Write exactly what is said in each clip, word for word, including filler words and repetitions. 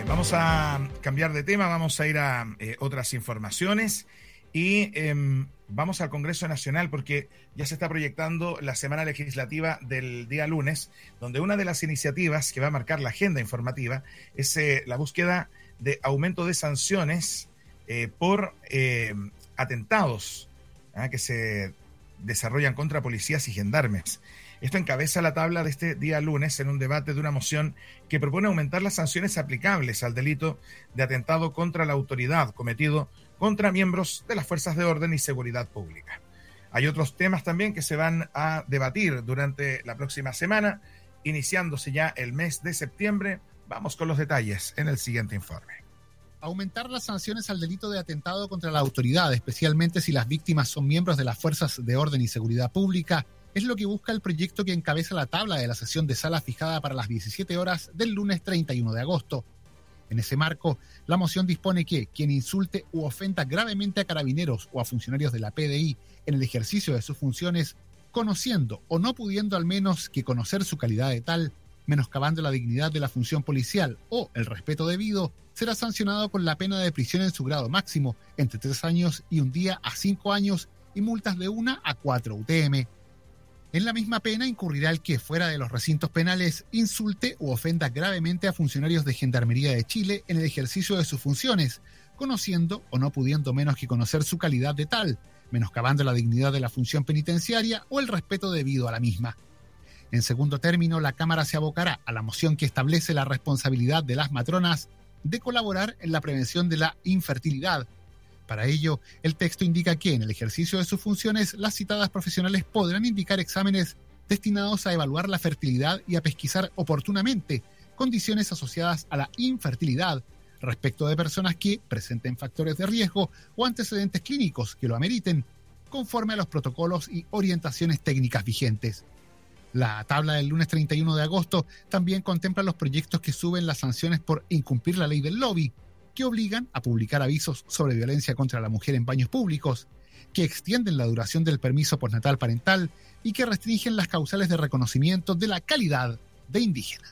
Vamos a cambiar de tema, vamos a ir a eh, otras informaciones y eh, vamos al Congreso Nacional porque ya se está proyectando la semana legislativa del día lunes, donde una de las iniciativas que va a marcar la agenda informativa es eh, la búsqueda de aumento de sanciones eh, por eh, atentados ¿eh? que se desarrollan contra policías y gendarmes. Esto encabeza la tabla de este día lunes en un debate de una moción que propone aumentar las sanciones aplicables al delito de atentado contra la autoridad cometido contra miembros de las fuerzas de orden y seguridad pública. Hay otros temas también que se van a debatir durante la próxima semana, iniciándose ya el mes de septiembre. Vamos con los detalles en el siguiente informe. Aumentar las sanciones al delito de atentado contra la autoridad, especialmente si las víctimas son miembros de las fuerzas de orden y seguridad pública, es lo que busca el proyecto que encabeza la tabla de la sesión de sala fijada para las diecisiete horas del lunes treinta y uno de agosto. En ese marco, la moción dispone que quien insulte u ofenda gravemente a carabineros o a funcionarios de la P D I en el ejercicio de sus funciones, conociendo o no pudiendo al menos que conocer su calidad de tal, menoscabando la dignidad de la función policial o el respeto debido, será sancionado con la pena de prisión en su grado máximo, entre tres años y un día a cinco años y multas de una a cuatro U T M. En la misma pena incurrirá el que, fuera de los recintos penales, insulte u ofenda gravemente a funcionarios de Gendarmería de Chile en el ejercicio de sus funciones, conociendo o no pudiendo menos que conocer su calidad de tal, menoscabando la dignidad de la función penitenciaria o el respeto debido a la misma. En segundo término, la Cámara se abocará a la moción que establece la responsabilidad de las matronas de colaborar en la prevención de la infertilidad. Para ello, el texto indica que en el ejercicio de sus funciones, las citadas profesionales podrán indicar exámenes destinados a evaluar la fertilidad y a pesquisar oportunamente condiciones asociadas a la infertilidad respecto de personas que presenten factores de riesgo o antecedentes clínicos que lo ameriten, conforme a los protocolos y orientaciones técnicas vigentes. La tabla del lunes treinta y uno de agosto también contempla los proyectos que suben las sanciones por incumplir la ley del lobby, que obligan a publicar avisos sobre violencia contra la mujer en baños públicos, que extienden la duración del permiso postnatal parental y que restringen las causales de reconocimiento de la calidad de indígena.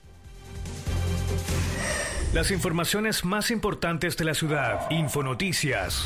Las informaciones más importantes de la ciudad. Infonoticias.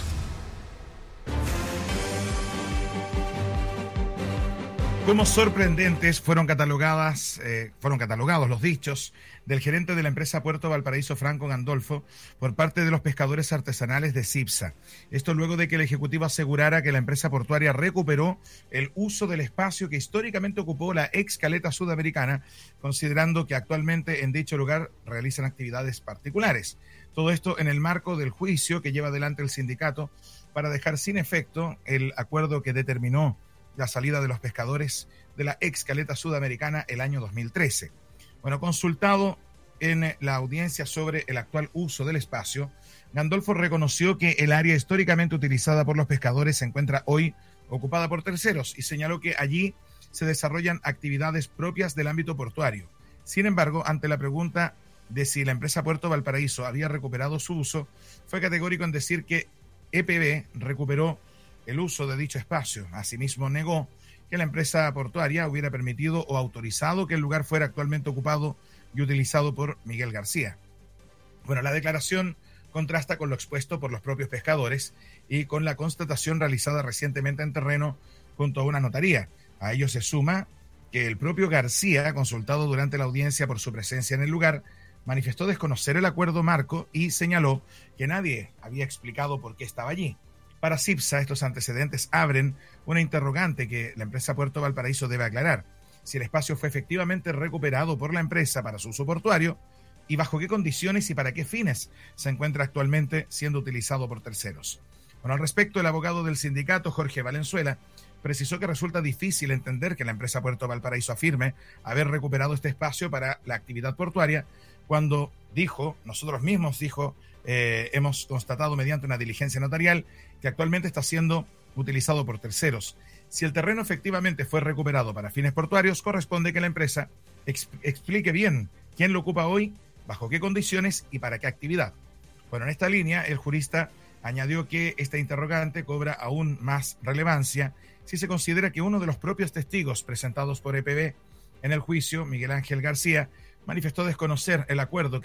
Como sorprendentes fueron catalogadas, eh, fueron catalogados los dichos del gerente de la empresa Puerto Valparaíso, Franco Gandolfo, por parte de los pescadores artesanales de CIPSA. Esto luego de que el ejecutivo asegurara que la empresa portuaria recuperó el uso del espacio que históricamente ocupó la ex caleta sudamericana, considerando que actualmente en dicho lugar realizan actividades particulares. Todo esto en el marco del juicio que lleva adelante el sindicato para dejar sin efecto el acuerdo que determinó la salida de los pescadores de la ex caleta sudamericana el año dos mil trece. Bueno, consultado en la audiencia sobre el actual uso del espacio, Gandolfo reconoció que el área históricamente utilizada por los pescadores se encuentra hoy ocupada por terceros y señaló que allí se desarrollan actividades propias del ámbito portuario. Sin embargo, ante la pregunta de si la empresa Puerto Valparaíso había recuperado su uso, fue categórico en decir que E P B recuperó el uso de dicho espacio. Asimismo, negó que la empresa portuaria hubiera permitido o autorizado que el lugar fuera actualmente ocupado y utilizado por Miguel García. Bueno, la declaración contrasta con lo expuesto por los propios pescadores y con la constatación realizada recientemente en terreno junto a una notaría. A ello se suma que el propio García, consultado durante la audiencia por su presencia en el lugar, manifestó desconocer el acuerdo marco y señaló que nadie había explicado por qué estaba allí. Para CIPSA, estos antecedentes abren una interrogante que la empresa Puerto Valparaíso debe aclarar. Si el espacio fue efectivamente recuperado por la empresa para su uso portuario y bajo qué condiciones y para qué fines se encuentra actualmente siendo utilizado por terceros. Bueno, al respecto, el abogado del sindicato, Jorge Valenzuela, precisó que resulta difícil entender que la empresa Puerto Valparaíso afirme haber recuperado este espacio para la actividad portuaria cuando dijo, nosotros mismos dijo, eh, hemos constatado mediante una diligencia notarial que actualmente está siendo utilizado por terceros. Si el terreno efectivamente fue recuperado para fines portuarios, corresponde que la empresa exp- explique bien quién lo ocupa hoy, bajo qué condiciones y para qué actividad. Bueno, en esta línea, el jurista añadió que esta interrogante cobra aún más relevancia si se considera que uno de los propios testigos presentados por E P B en el juicio, Miguel Ángel García, manifestó desconocer el acuerdo que